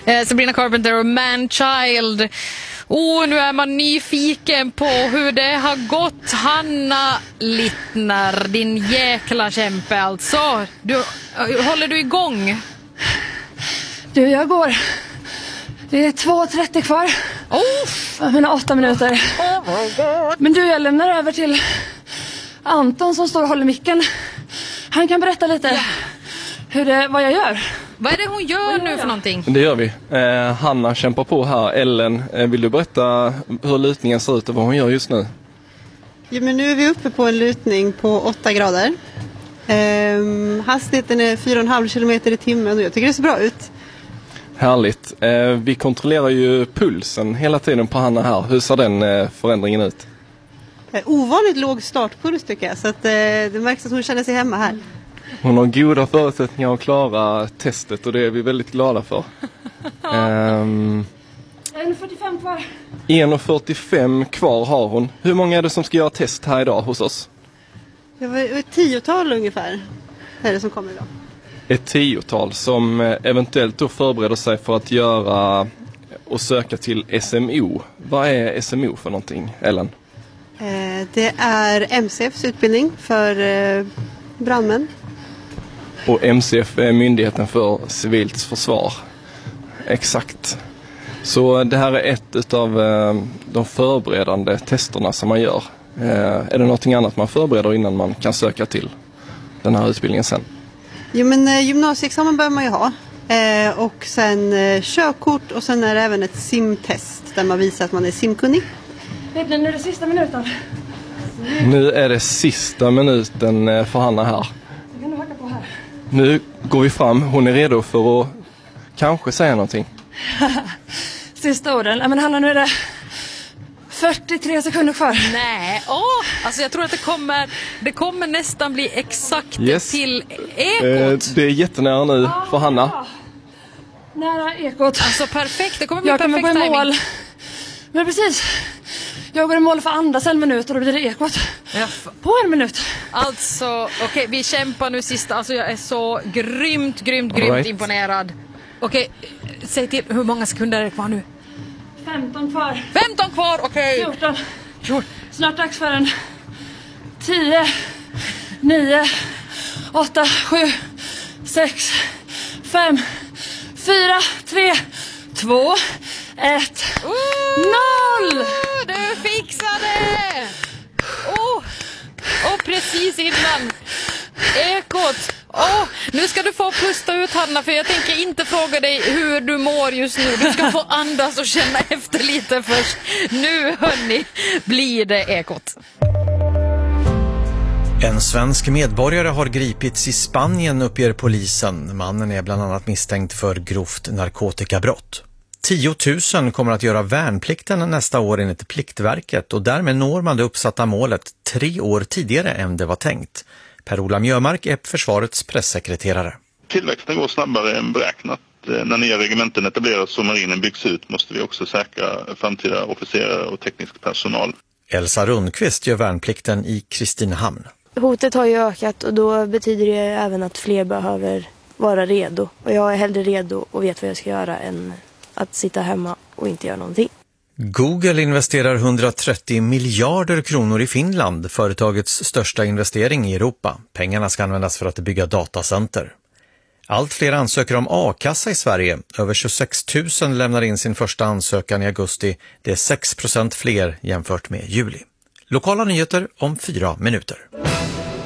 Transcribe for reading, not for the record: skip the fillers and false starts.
Sabrina Carpenter och Man-Child. Nu är man nyfiken på hur det har gått. Hanna Littner, din jäkla kämpe alltså. Håller du igång? Du, jag går. Det är 2:30 kvar. Mina 8 minuter. Oh my God. Men du, jag lämnar över till Anton som står och håller micken. Han kan berätta lite vad jag gör. Vad är det hon gör nu för någonting? Det gör vi. Hanna kämpar på här. Ellen, vill du berätta hur lutningen ser ut och vad hon gör just nu? Ja, men nu är vi uppe på en lutning på 8 grader. Hastigheten är 4,5 kilometer i timmen och jag tycker det ser bra ut. Härligt. Vi kontrollerar ju pulsen hela tiden på Hanna här. Hur ser den förändringen ut? Ovanligt låg startpuls tycker jag, så att det märks att hon känner sig hemma här. Hon har goda förutsättningar att klara testet och det är vi väldigt glada för. 1:45 kvar. 1:45 kvar har hon. Hur många är det som ska göra test här idag hos oss? Det var ett 10-tal ungefär är det som kommer idag. Ett 10-tal som eventuellt då förbereder sig för att göra och söka till SMO. Vad är SMO för någonting, Ellen? Det är MCFs utbildning för brandmän. Och MCF är Myndigheten för civilt försvar. Exakt. Så det här är ett av de förberedande testerna som man gör. Är det någonting annat man förbereder innan man kan söka till den här utbildningen sen? Jo, men gymnasieexamen bör man ju ha. Och sen körkort och sen är det även ett simtest där man visar att man är simkunnig. Vet ni, nu är det sista minuten. Nu är det sista minuten för Hanna här. Jag kan du hacka på här. Nu går vi fram. Hon är redo för att kanske säga någonting. Sista orden. Men Hanna, nu är det 43 sekunder kvar. Nej, alltså jag tror att det kommer nästan bli exakt till ekot. Det är jättenära nu för Hanna. Nära ekot. Alltså perfekt, det kommer bli jag perfekt kommer gå i mål. timing. Men precis. Jag går i mål för andras 1 minut och då blir det ekot. På 1 minut. Alltså, okej, vi kämpar nu sista. Alltså jag är så grymt imponerad. Okej, säg till, hur många sekunder är det kvar nu? 15 kvar. 15 kvar, okej. 14. Snart dags för en 10, 9, 8, 7, 6, 5, 4, 3, 2, 1, 0! Du fixade! Och precis innan ekot. Nu ska du få pusta ut, Hanna, för jag tänker inte fråga dig hur du mår just nu. Du ska få andas och känna efter lite först. Nu, hörni, blir det ekot. En svensk medborgare har gripits i Spanien, uppger polisen. Mannen är bland annat misstänkt för grovt narkotikabrott. 10 000 kommer att göra värnplikten nästa år enligt Pliktverket och därmed når man det uppsatta målet 3 år tidigare än det var tänkt. Per-Ola Mjömark är försvarets pressekreterare. Tillväxten går snabbare än beräknat. När nya regementen etableras och marinen byggs ut måste vi också säkra framtida officerare och teknisk personal. Elsa Rundqvist gör värnplikten i Kristinehamn. Hotet har ju ökat och då betyder det även att fler behöver vara redo. Och jag är hellre redo och vet vad jag ska göra än att sitta hemma och inte göra någonting. Google investerar 130 miljarder kronor i Finland, företagets största investering i Europa. Pengarna ska användas för att bygga datacenter. Allt fler ansöker om a-kassa i Sverige. Över 26 000 lämnar in sin första ansökan i augusti. Det är 6% fler jämfört med juli. Lokala nyheter om 4 minuter.